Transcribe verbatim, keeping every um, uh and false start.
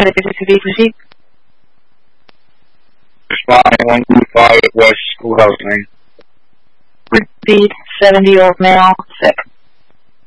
Medic fifty-two, proceed. Responding one two five West Schoolhouse Lane. Repeat, seventy-year-old male, sick.